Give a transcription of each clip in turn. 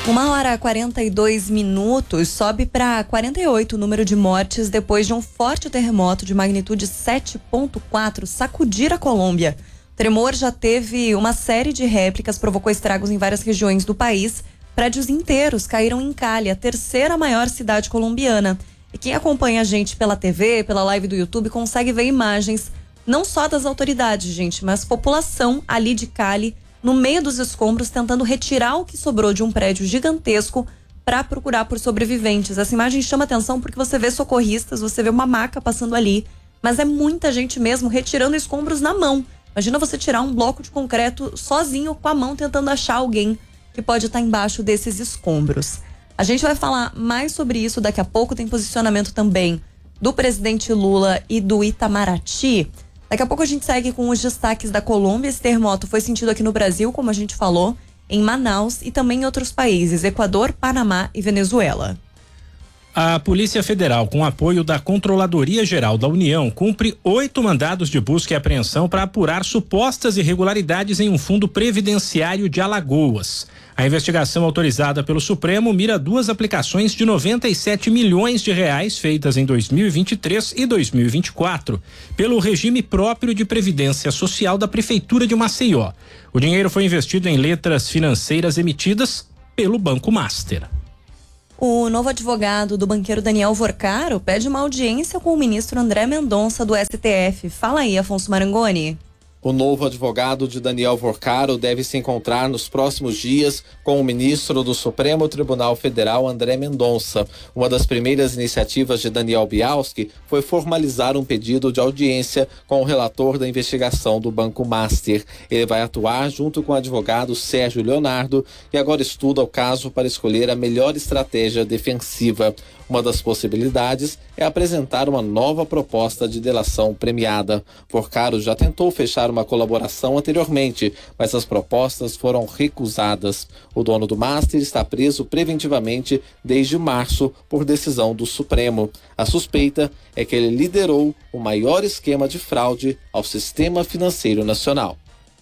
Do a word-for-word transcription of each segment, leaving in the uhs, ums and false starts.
Uma hora e quarenta e dois minutos, sobe para quarenta e oito o número de mortes depois de um forte terremoto de magnitude sete ponto quatro sacudir a Colômbia. O tremor já teve uma série de réplicas, provocou estragos em várias regiões do país. Prédios inteiros caíram em Cali, a terceira maior cidade colombiana. E quem acompanha a gente pela T V, pela live do YouTube, consegue ver imagens não só das autoridades, gente, mas população ali de Cali, no meio dos escombros, tentando retirar o que sobrou de um prédio gigantesco para procurar por sobreviventes. Essa imagem chama atenção porque você vê socorristas, você vê uma maca passando ali, mas é muita gente mesmo retirando escombros na mão. Imagina você tirar um bloco de concreto sozinho com a mão tentando achar alguém que pode estar embaixo desses escombros. A gente vai falar mais sobre isso daqui a pouco. Tem posicionamento também do presidente Lula e do Itamaraty. Daqui a pouco a gente segue com os destaques da Colômbia. Esse terremoto foi sentido aqui no Brasil, como a gente falou, em Manaus e também em outros países, Equador, Panamá e Venezuela. A Polícia Federal, com apoio da Controladoria Geral da União, cumpre oito mandados de busca e apreensão para apurar supostas irregularidades em um fundo previdenciário de Alagoas. A investigação autorizada pelo Supremo mira duas aplicações de noventa e sete milhões de reais feitas em dois mil e vinte e três e dois mil e vinte e quatro pelo regime próprio de previdência social da Prefeitura de Maceió. O dinheiro foi investido em letras financeiras emitidas pelo Banco Master. O novo advogado do banqueiro Daniel Vorcaro pede uma audiência com o ministro André Mendonça do S T F. Fala aí, Afonso Marangoni. O novo advogado de Daniel Vorcaro deve se encontrar nos próximos dias com o ministro do Supremo Tribunal Federal, André Mendonça. Uma das primeiras iniciativas de Daniel Bialski foi formalizar um pedido de audiência com o relator da investigação do Banco Master. Ele vai atuar junto com o advogado Sérgio Leonardo, que agora estuda o caso para escolher a melhor estratégia defensiva. Uma das possibilidades é apresentar uma nova proposta de delação premiada. Vorcaro já tentou fechar uma colaboração anteriormente, mas as propostas foram recusadas. O dono do Master está preso preventivamente desde março por decisão do Supremo. A suspeita é que ele liderou o maior esquema de fraude ao sistema financeiro nacional.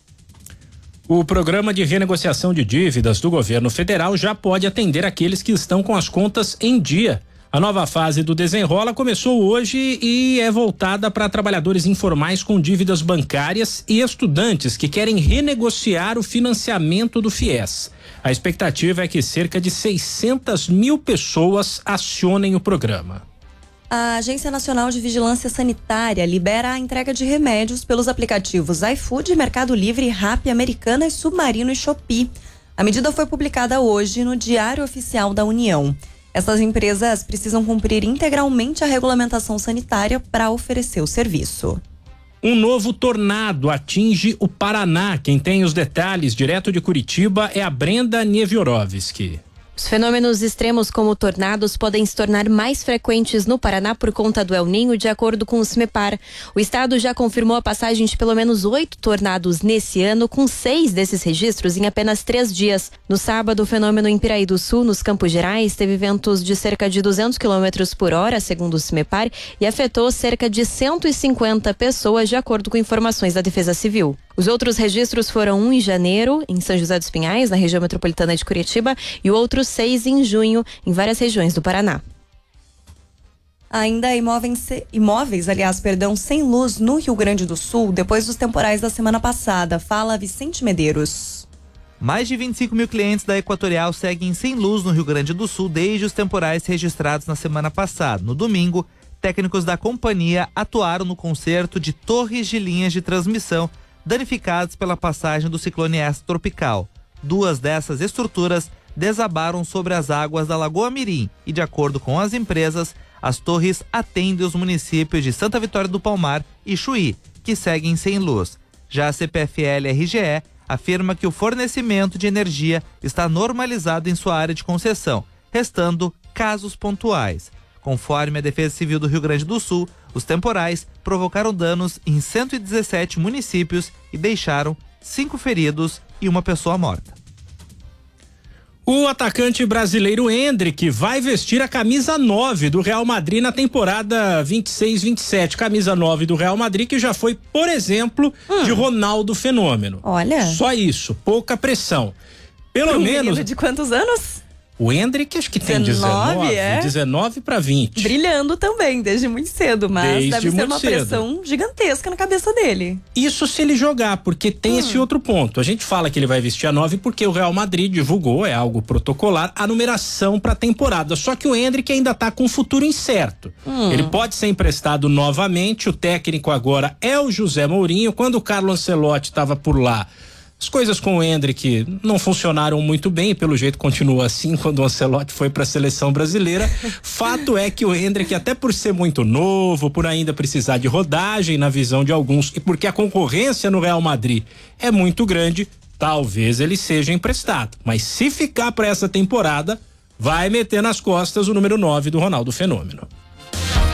O programa de renegociação de dívidas do governo federal já pode atender aqueles que estão com as contas em dia. A nova fase do Desenrola começou hoje e é voltada para trabalhadores informais com dívidas bancárias e estudantes que querem renegociar o financiamento do FIES. A expectativa é que cerca de seiscentas mil pessoas acionem o programa. A Agência Nacional de Vigilância Sanitária libera a entrega de remédios pelos aplicativos iFood, Mercado Livre, Rappi, Americanas, Submarino e Shopee. A medida foi publicada hoje no Diário Oficial da União. Essas empresas precisam cumprir integralmente a regulamentação sanitária para oferecer o serviço. Um novo tornado atinge o Paraná. Quem tem os detalhes direto de Curitiba é a Brenda Nieviorovski. Os fenômenos extremos como tornados podem se tornar mais frequentes no Paraná por conta do El Niño, de acordo com o CIMEPAR. O estado já confirmou a passagem de pelo menos oito tornados nesse ano, com seis desses registros em apenas três dias. No sábado, o fenômeno em Piraí do Sul, nos Campos Gerais, teve ventos de cerca de duzentos quilômetros por hora, segundo o CIMEPAR, e afetou cerca de cento e cinquenta pessoas, de acordo com informações da Defesa Civil. Os outros registros foram um em janeiro, em São José dos Pinhais, na região metropolitana de Curitiba, e outros seis em junho, em várias regiões do Paraná. Ainda imóveis, imóveis, aliás, perdão, sem luz no Rio Grande do Sul, depois dos temporais da semana passada. Fala Vicente Medeiros. Mais de vinte e cinco mil clientes da Equatorial seguem sem luz no Rio Grande do Sul desde os temporais registrados na semana passada. No domingo, técnicos da companhia atuaram no conserto de torres de linhas de transmissão danificadas pela passagem do ciclone extratropical. Duas dessas estruturas desabaram sobre as águas da Lagoa Mirim e, de acordo com as empresas, as torres atendem os municípios de Santa Vitória do Palmar e Chuí, que seguem sem luz. Já a C P F L R G E afirma que o fornecimento de energia está normalizado em sua área de concessão, restando casos pontuais. Conforme a Defesa Civil do Rio Grande do Sul, os temporais provocaram danos em cento e dezessete municípios e deixaram cinco feridos e uma pessoa morta. O atacante brasileiro Endrick vai vestir a camisa nove do Real Madrid na temporada vinte e seis vinte e sete. Camisa nove do Real Madrid, que já foi, por exemplo, hum. de Ronaldo Fenômeno. Olha. Só isso, pouca pressão. Pelo um menos. De quantos anos? O Endrick acho que tem dezenove, dezenove, é? dezenove para vinte. Brilhando também, desde muito cedo, mas Desde deve ser muito uma cedo. pressão gigantesca na cabeça dele. Isso se ele jogar, porque tem hum. esse outro ponto. A gente fala que ele vai vestir a nove porque o Real Madrid divulgou, é algo protocolar, a numeração para a temporada. Só que o Endrick ainda tá com um futuro incerto. Hum. Ele pode ser emprestado novamente, o técnico agora é o José Mourinho. Quando o Carlo Ancelotti estava por lá, as coisas com o Endrick não funcionaram muito bem, pelo jeito continua assim quando o Ancelotti foi para a seleção brasileira. Fato é que o Endrick, até por ser muito novo, por ainda precisar de rodagem na visão de alguns e porque a concorrência no Real Madrid é muito grande, talvez ele seja emprestado. Mas se ficar para essa temporada, vai meter nas costas o número nove do Ronaldo Fenômeno.